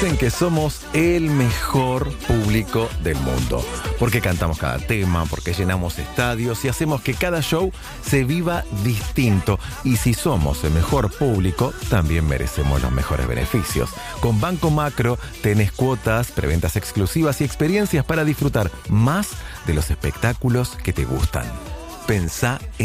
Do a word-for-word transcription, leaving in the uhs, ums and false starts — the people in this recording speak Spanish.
dicen que somos el mejor público del mundo. Porque cantamos cada tema, porque llenamos estadios y hacemos que cada show se viva distinto. Y si somos el mejor público, también merecemos los mejores beneficios. Con Banco Macro tenés cuotas, preventas exclusivas y experiencias para disfrutar más de los espectáculos que te gustan. Pensá en